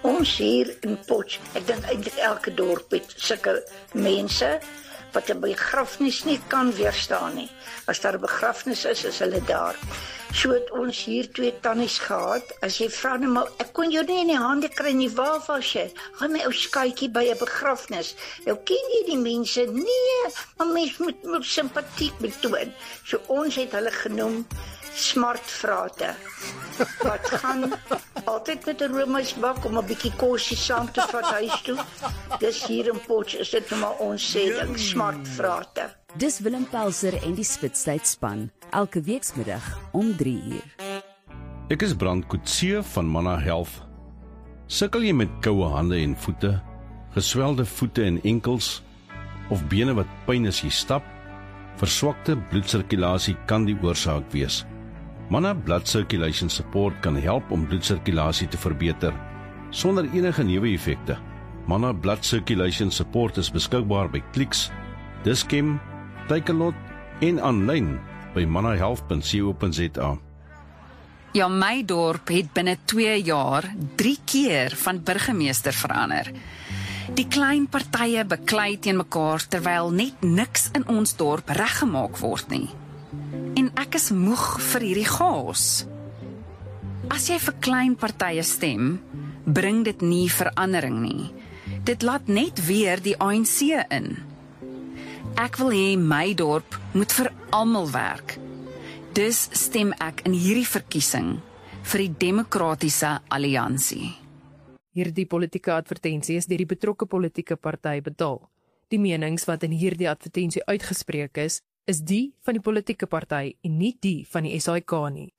Ons hier in Potch, ek dink eintlik elke dorp het sulke mense wat 'n begrafnis nie kan weerstaan nie. As daar 'n begrafnis is hulle daar. So het ons hier 2 tannies gehad. As jy vra nou maar, ek kon jou nie in die hande kry nie, waar was jy? Gaan my ou skaatjie by 'n begrafnis. Nou ken jy die mense? Nee, maar mens moet simpatiek betoon. So ons het hulle genoem smartvrate. Wat gaan altyd met 'n roomysbak om 'n bietjie kosie saam te vat huis toe. Dis hier in Potch, is dit nou maar ons sê ding, smartvrate. Dis Willem Pelser en die Spitstyd span, elke weekmiddag om 3:00. Ek is Brand Coetzee van Manna Health. Sukkel jy met koue hande en voete, geswelde voete en enkels, of bene wat pyn as jy stap? Verswakte bloedsirkulasie kan die oorsaak wees. Manna Blood Circulation Support kan help om bloedsirkulasie te verbeter, sonder enige neeweffekte. Manna Blood Circulation Support is beskikbaar by Clicks, Dis-Chem, Takealot en aanlyn by mannahealth.co.za. Ja, my dorp het binne 2 jaar 3 keer van burgemeester verander. Die klein partye beklei teen mekaar terwyl net niks in ons dorp reggemaak word nie. En ek is moeg vir hierdie chaos. As jy vir klein partye stem, bring dit nie verandering nie. Dit laat net weer die ANC in. Ek wil hê my dorp moet vir almal werk. Dus stem ek in hierdie verkiesing vir die Demokratiese Alliansie. Hierdie politieke advertensie is deur die betrokke politieke party betaal. Die menings wat in hierdie advertensie uitgespreek is die van die politieke party en nie die van die SAIK nie.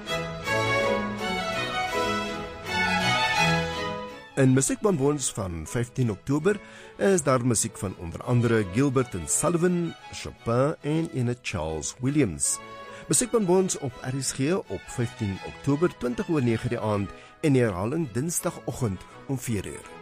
In musiekbonbons van 15 Oktober is daar musiek van onder andere Gilbert and Sullivan, Chopin en ene Charles Williams. Musiekbonbons op RSG op 15 Oktober 20:09 die aand en herhaling Dinsdagoggend om 4:00.